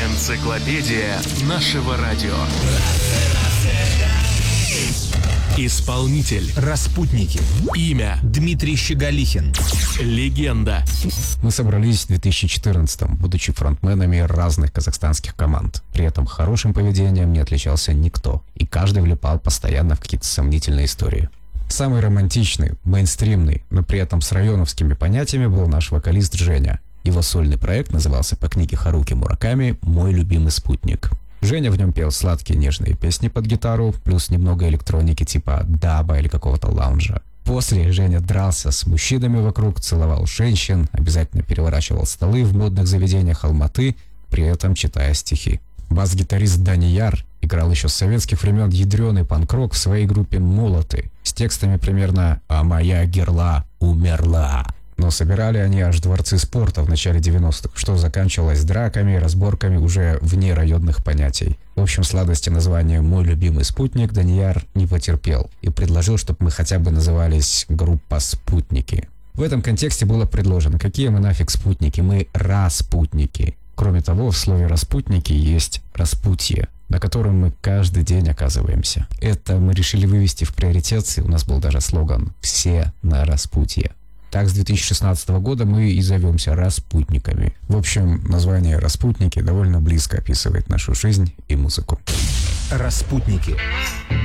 Энциклопедия нашего радио. Исполнитель. Распутники. Имя. Дмитрий Щеголихин. Легенда. Мы собрались в 2014-м, будучи фронтменами разных казахстанских команд. При этом хорошим поведением не отличался никто, и каждый влипал постоянно в какие-то сомнительные истории. Самый романтичный, мейнстримный, но при этом с районовскими понятиями был наш вокалист Женя. Его сольный проект назывался по книге Харуки Мураками «Мой любимый спутник». Женя в нем пел сладкие нежные песни под гитару, плюс немного электроники типа даба или какого-то лаунжа. После Женя дрался с мужчинами вокруг, целовал женщин, обязательно переворачивал столы в модных заведениях Алматы, при этом читая стихи. Бас-гитарист Данияр играл еще с советских времен ядреный панк-рок в своей группе «Молоты» с текстами примерно «А моя герла умерла». Но собирали они аж дворцы спорта в начале 90-х, что заканчивалось драками и разборками уже вне районных понятий. В общем, сладости названия «Мой любимый спутник» Данияр не потерпел и предложил, чтобы мы хотя бы назывались группа «Спутники». В этом контексте было предложено: какие мы нафиг спутники, мы распутники. Кроме того, в слове «распутники» есть «распутье», на котором мы каждый день оказываемся. Это мы решили вывести в приоритет, и у нас был даже слоган «Все на распутье». Так, с 2016 года мы и зовемся «Распутниками». В общем, название «Распутники» довольно близко описывает нашу жизнь и музыку. Распутники.